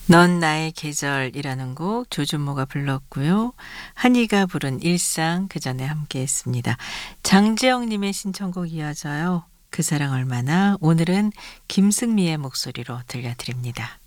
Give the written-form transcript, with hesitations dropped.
넌 나의 계절이라는 곡 조준모가 불렀고요. 한이가 부른 일상 그전에 함께 했습니다. 장지영 님의 신청곡 이어져요. 그 사랑 얼마나 오늘은 김승미의 목소리로 들려드립니다.